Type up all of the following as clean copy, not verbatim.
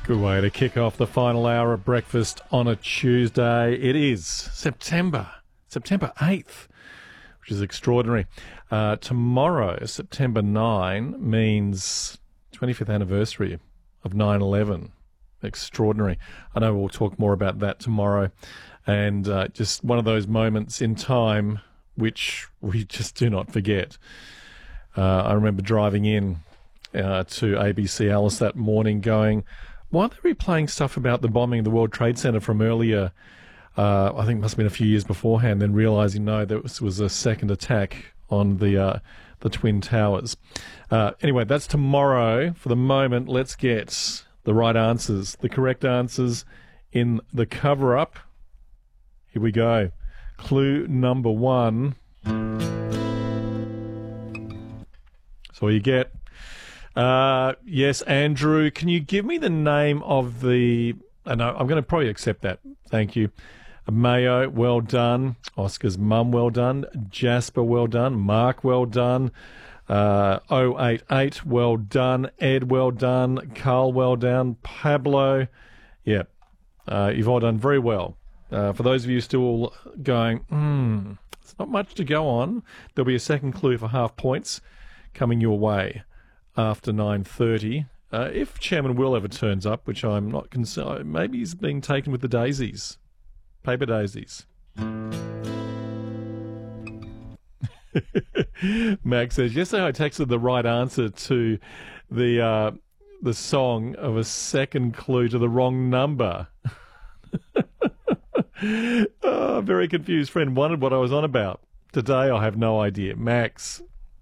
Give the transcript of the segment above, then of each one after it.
Good way to kick off the final hour of breakfast on a Tuesday. It is September 8th, which is extraordinary. Tomorrow, September 9, means 25th anniversary of 9/11. Extraordinary. I know we'll talk more about that tomorrow. And just one of those moments in time which we just do not forget. I remember driving in to ABC Alice that morning going, why are they replaying stuff about the bombing of the World Trade Center from earlier? I think it must have been a few years beforehand, then realising, no, this was a second attack on the Twin Towers. Anyway, that's tomorrow. For the moment, let's get the right answers, the correct answers in the cover-up. Here we go. Clue number 1. So you get... yes, Andrew, can you give me the name of the... no, I'm going to probably accept that. Thank you. Mayo, well done. Oscar's mum, well done. Jasper, well done. Mark, well done. 088, well done. Ed, well done. Carl, well done. Pablo, yeah, you've all done very well. For those of you still going, there's not much to go on, there'll be a second clue for half points coming your way after 9:30. If Chairman Will ever turns up, which I'm not concerned, maybe he's being taken with the daisies, paper daisies. Max says, yesterday I texted the right answer to the song of a second clue to the wrong number. Oh, very confused friend wondered what I was on about. Today I have no idea. Max.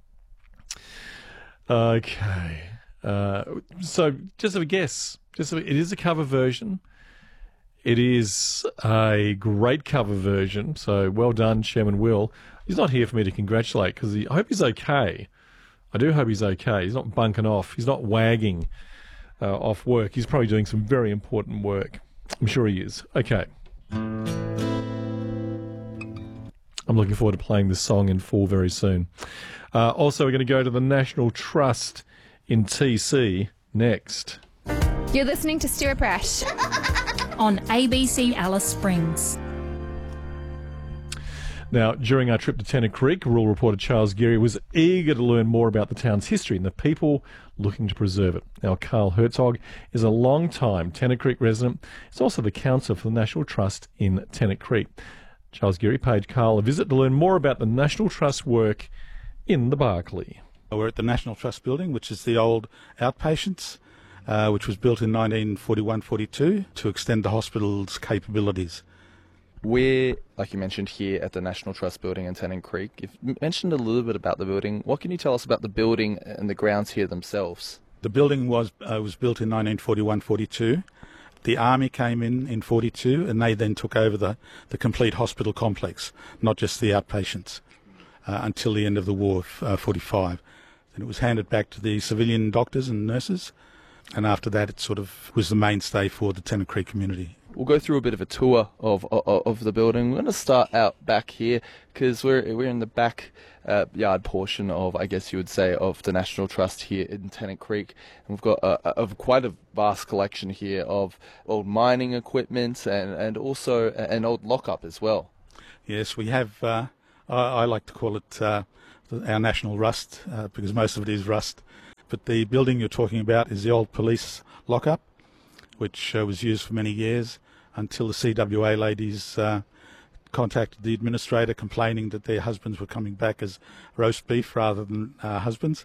Okay. So just have a guess. It is a cover version. It is a great cover version. So well done, Chairman Will. He's not here for me to congratulate because I hope he's okay. I do hope he's okay. He's not bunking off. He's not wagging off work. He's probably doing some very important work. I'm sure he is. Okay. I'm looking forward to playing this song in full very soon. Also, we're going to go to the National Trust in TC next. You're listening to Stuart Brash on ABC Alice Springs. Now, during our trip to Tennant Creek, rural reporter Charles Geary was eager to learn more about the town's history and the people looking to preserve it. Now, Carl Herzog is a long-time Tennant Creek resident. He's also the counsellor for the National Trust in Tennant Creek. Charles Geary paid Carl a visit to learn more about the National Trust work in the Barclay. We're at the National Trust building, which is the old outpatients, which was built in 1941-42 to extend the hospital's capabilities. We're, like you mentioned, here at the National Trust building in Tennant Creek. You've mentioned a little bit about the building. What can you tell us about the building and the grounds here themselves? The building was built in 1941-42. The Army came in 42, and they then took over the complete hospital complex, not just the outpatients, until the end of the war, 45. Then it was handed back to the civilian doctors and nurses, and after that it sort of was the mainstay for the Tennant Creek community. We'll go through a bit of a tour of the building. We're going to start out back here because we're in the back yard portion of, I guess you would say, of the National Trust here in Tennant Creek. And we've got quite a vast collection here of old mining equipment and also an old lockup as well. Yes, we have, I like to call it our national rust because most of it is rust. But the building you're talking about is the old police lockup, which was used for many years until the CWA ladies contacted the administrator complaining that their husbands were coming back as roast beef rather than husbands.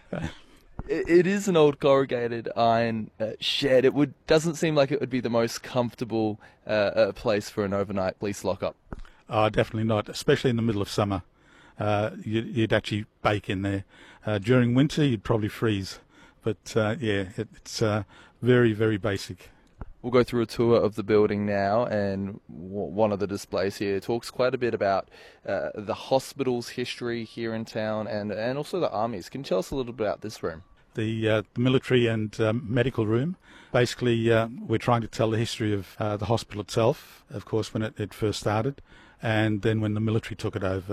It is an old corrugated iron shed. Doesn't seem like it would be the most comfortable place for an overnight police lockup. Definitely not, especially in the middle of summer. You'd actually bake in there. During winter, you'd probably freeze. But, it's very, very basic. We'll go through a tour of the building now, and one of the displays here talks quite a bit about the hospital's history here in town and also the Army's. Can you tell us a little bit about this room? The military and medical room. Basically, we're trying to tell the history of the hospital itself, of course, when it first started, and then when the military took it over.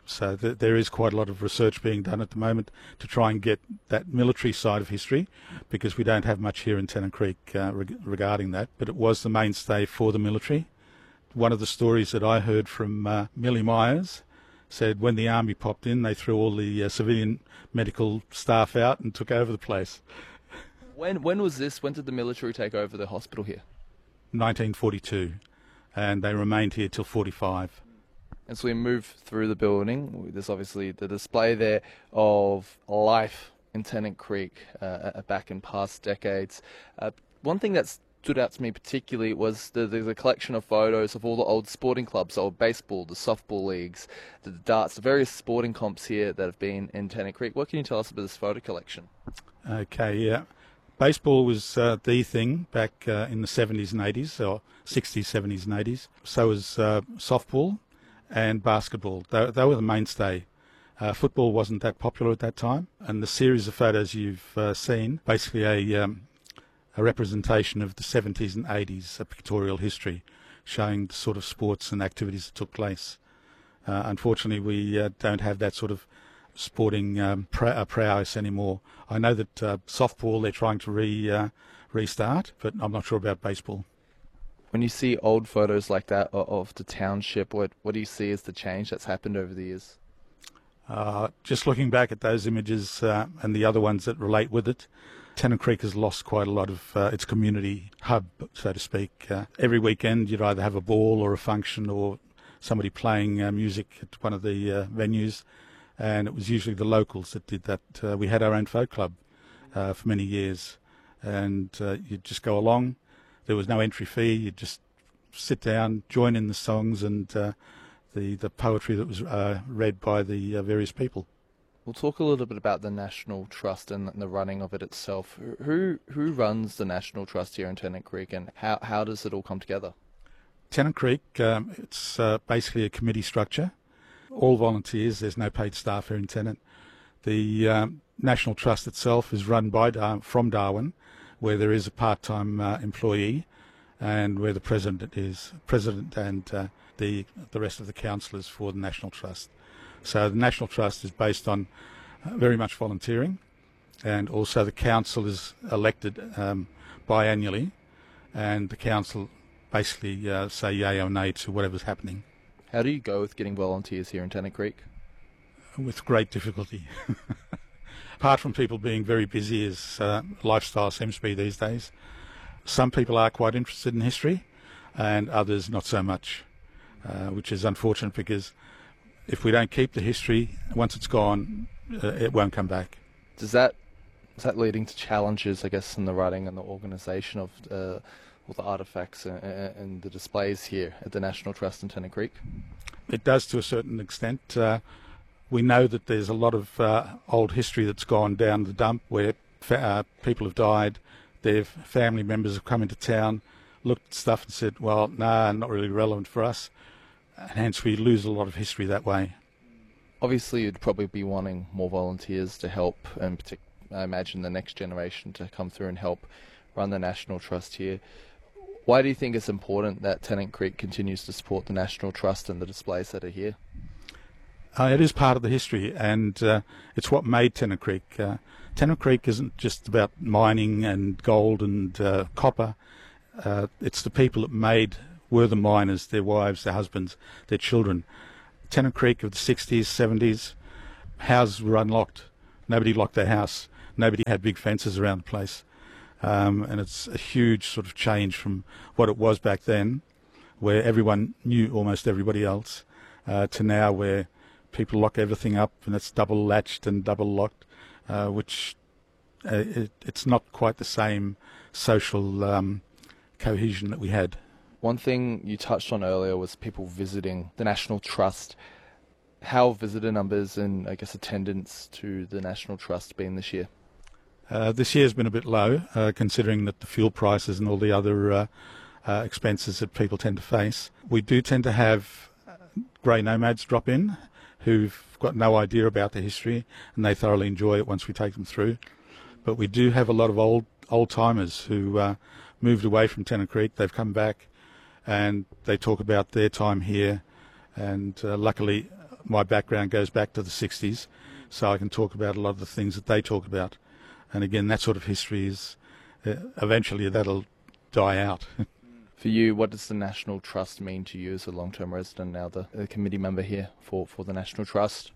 So there is quite a lot of research being done at the moment to try and get that military side of history, because we don't have much here in Tennant Creek regarding that. But it was the mainstay for the military. One of the stories that I heard from Millie Myers said when the army popped in, they threw all the civilian medical staff out and took over the place. When was this? When did the military take over the hospital here? 1942, and they remained here till 45. And so we move through the building. There's obviously the display there of life in Tennant Creek back in past decades. One thing that stood out to me particularly was the collection of photos of all the old sporting clubs, the old baseball, the softball leagues, the darts, the various sporting comps here that have been in Tennant Creek. What can you tell us about this photo collection? Okay, yeah. Baseball was the thing back in the 70s and 80s, or 60s, 70s and 80s. So was softball and basketball. They were the mainstay. Football wasn't that popular at that time, and the series of photos you've seen, basically a representation of the 70s and 80s pictorial history, showing the sort of sports and activities that took place. Unfortunately, we don't have that sort of sporting prowess anymore. I know that softball they're trying to restart, but I'm not sure about baseball. When you see old photos like that of the township, what do you see as the change that's happened over the years? Just looking back at those images and the other ones that relate with it, Tennant Creek has lost quite a lot of its community hub, so to speak. Every weekend you'd either have a ball or a function or somebody playing music at one of the venues, and it was usually the locals that did that. We had our own folk club for many years, and you'd just go along. There was no entry fee. You'd just sit down, join in the songs and the poetry that was read by the various people. We'll talk a little bit about the National Trust and the running of it itself. Who runs the National Trust here in Tennant Creek, and how does it all come together? Tennant Creek, it's basically a committee structure. All volunteers. There's no paid staff here in Tennant. The National Trust itself is run from Darwin, where there is a part-time employee, and where the president and the rest of the councillors for the National Trust. So the National Trust is based on very much volunteering, and also the council is elected biannually, and the council basically say yay or nay to whatever's happening. How do you go with getting volunteers here in Tennant Creek? With great difficulty. Apart from people being very busy, as lifestyle seems to be these days, some people are quite interested in history and others not so much, which is unfortunate, because if we don't keep the history, once it's gone, it won't come back. Is that leading to challenges, I guess, in the writing and the organisation of all the artefacts and the displays here at the National Trust in Tennant Creek? It does to a certain extent. We know that there's a lot of old history that's gone down the dump, where people have died, their family members have come into town, looked at stuff and said, well, nah, not really relevant for us, and hence we lose a lot of history that way. Obviously you'd probably be wanting more volunteers to help, and I imagine the next generation to come through and help run the National Trust here. Why do you think it's important that Tennant Creek continues to support the National Trust and the displays that are here? It is part of the history, and it's what made Tennant Creek. Tennant Creek isn't just about mining and gold and copper. It's the people that were the miners, their wives, their husbands, their children. Tennant Creek of the 60s, 70s, houses were unlocked. Nobody locked their house. Nobody had big fences around the place. And it's a huge sort of change from what it was back then, where everyone knew almost everybody else, to now where people lock everything up and it's double latched and double locked, which it's not quite the same social cohesion that we had. One thing you touched on earlier was people visiting the National Trust. How have visitor numbers and, I guess, attendance to the National Trust been this year? This year's been a bit low, considering that the fuel prices and all the other expenses that people tend to face. We do tend to have grey nomads drop in who've got no idea about the history, and they thoroughly enjoy it once we take them through. But we do have a lot of old-timers who moved away from Tennant Creek. They've come back and they talk about their time here, and luckily my background goes back to the 60s, so I can talk about a lot of the things that they talk about. And again, that sort of history is eventually that'll die out. For you, what does the National Trust mean to you as a long-term resident, now the committee member here for the National Trust?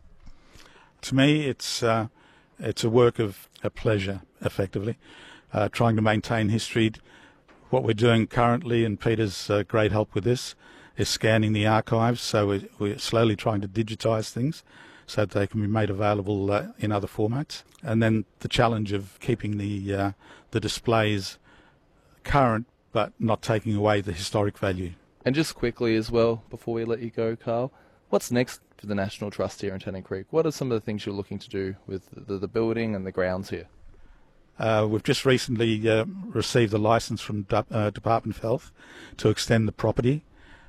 To me, it's a work of a pleasure, effectively, trying to maintain history. What we're doing currently, and Peter's great help with this, is scanning the archives. So we're slowly trying to digitise things so that they can be made available in other formats. And then the challenge of keeping the displays current but not taking away the historic value. And just quickly as well, before we let you go, Carl, what's next for the National Trust here in Tennant Creek? What are some of the things you're looking to do with the building and the grounds here? We've just recently received a licence from Department of Health to extend the property.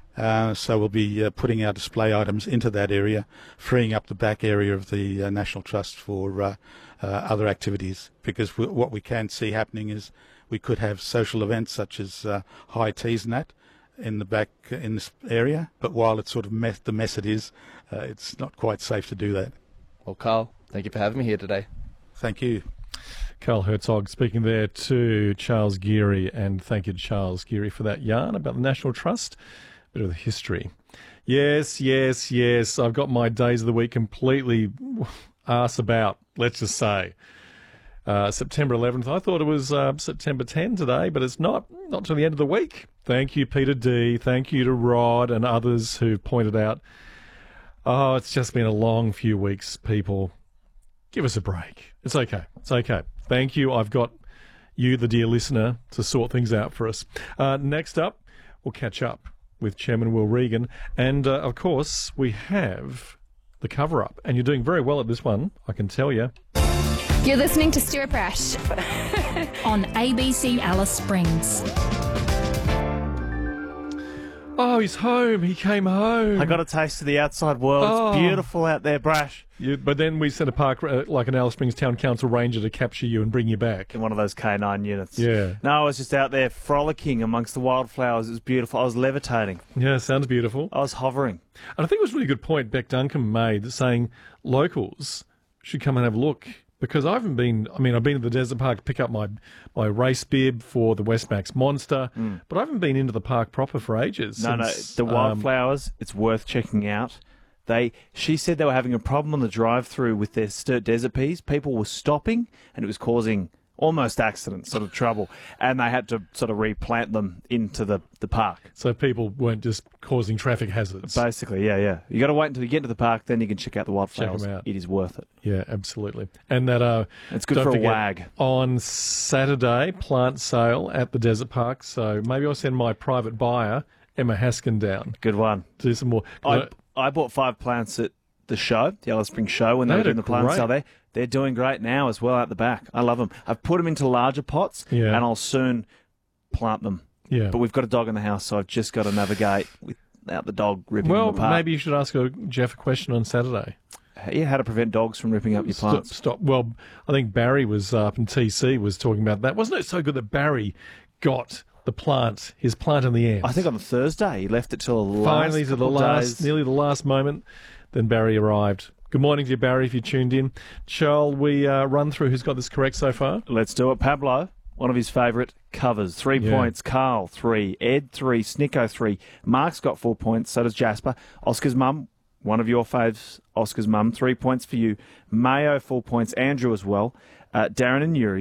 So we'll be putting our display items into that area, freeing up the back area of the National Trust for other activities. Because what we can see happening is we could have social events such as high teas and that in the back in this area. But while it's sort of the mess it is, it's not quite safe to do that. Well, Carl, thank you for having me here today. Thank you. Carl Herzog speaking there to Charles Geary, and thank you to Charles Geary for that yarn about the National Trust. Bit of the history. Yes. I've got my days of the week completely arse about, let's just say. September 11th. I thought it was September 10 today, but it's not till the end of the week. Thank you, Peter D. Thank you to Rod and others who've pointed out. Oh, it's just been a long few weeks, people. Give us a break. It's okay. Thank you. I've got you, the dear listener, to sort things out for us. Next up, we'll catch up with Chairman Will Regan. And, of course, we have the cover-up. And you're doing very well at this one, I can tell you. You're listening to Stuart Brash on ABC Alice Springs. Oh, he's home. He came home. I got a taste of the outside world. Oh. It's beautiful out there, Brash. But then we sent a park, like an Alice Springs Town Council ranger to capture you and bring you back. In one of those K9 units. Yeah. No, I was just out there frolicking amongst the wildflowers. It was beautiful. I was levitating. Yeah, sounds beautiful. I was hovering. And I think it was a really good point Beck Duncan made, saying locals should come and have a look. Because I've been to the Desert Park to pick up my race bib for the Westmax Monster, but I haven't been into the park proper for ages. The wildflowers, it's worth checking out. She said they were having a problem on the drive-through with their Sturt Desert peas. People were stopping, and it was causing almost accident sort of trouble, and they had to sort of replant them into the park. So people weren't just causing traffic hazards. Basically, yeah. You got to wait until you get to the park, then you can check out the wildflowers. Check them out. It is worth it. Yeah, absolutely. And that it's good don't for a forget, wag. On Saturday, plant sale at the Desert Park. So maybe I'll send my private buyer, Emma Haskin, down. Good one. To do some more. I bought 5 plants at the show, the Alice Springs show, when they were doing the plant sale there. They're doing great now as well out the back. I love them. I've put them into larger pots, and I'll soon plant them. Yeah. But we've got a dog in the house, so I've just got to navigate without the dog ripping them apart. Well, maybe you should ask Jeff a question on Saturday. Yeah, how to prevent dogs from ripping up your plants. Stop. Well, I think Barry was up and TC was talking about that. Wasn't it so good that Barry got his plant in the end? I think on the Thursday. He left it till nearly the last moment. Then Barry arrived. Good morning to you, Barry, if you tuned in. Shall we run through who's got this correct so far? Let's do it. Pablo, one of his favourite covers. 3 points. Carl, 3. Ed, 3. Snicko, 3. Mark's got 4 points. So does Jasper. Oscar's mum, one of your faves. Oscar's mum, 3 points for you. Mayo, 4 points. Andrew as well. Darren and Yuri.